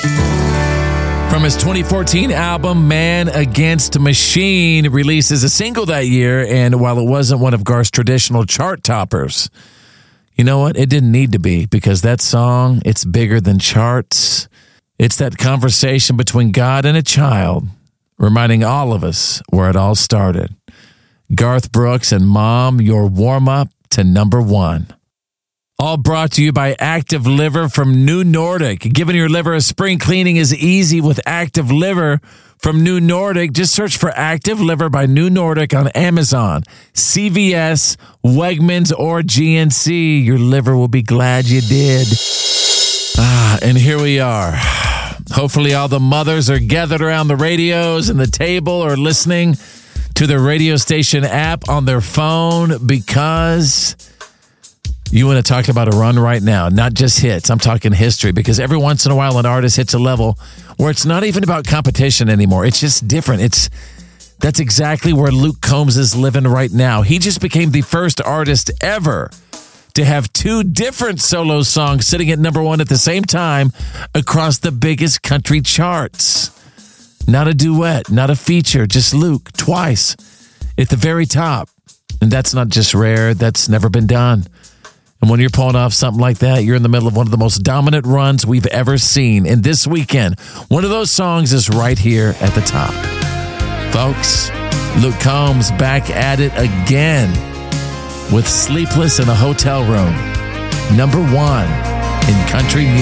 From his 2014 album, Man Against Machine, released as a single that year, and while it wasn't one of Garth's traditional chart toppers, you know what? It didn't need to be, because that song, it's bigger than charts. It's that conversation between God and a child, reminding all of us where it all started. Garth Brooks and Mom, your warm-up to number one. All brought to you by Active Liver from New Nordic. Giving your liver a spring cleaning is easy with Active Liver from New Nordic. Just search for Active Liver by New Nordic on Amazon, CVS, Wegmans, or GNC. Your liver will be glad you did. And here we are. Hopefully all the mothers are gathered around the radios and the table or listening to their radio station app on their phone, because you want to talk about a run right now, not just hits. I'm talking history, because every once in a while an artist hits a level where it's not even about competition anymore. It's just different. That's exactly where Luke Combs is living right now. He just became the first artist ever to have two different solo songs sitting at number one at the same time across the biggest country charts. Not a duet, not a feature, just Luke twice at the very top. And that's not just rare, that's never been done. And when you're pulling off something like that, you're in the middle of one of the most dominant runs we've ever seen. And this weekend, one of those songs is right here at the top. Folks, Luke Combs back at it again with Sleepless in a Hotel Room. Number one in country music.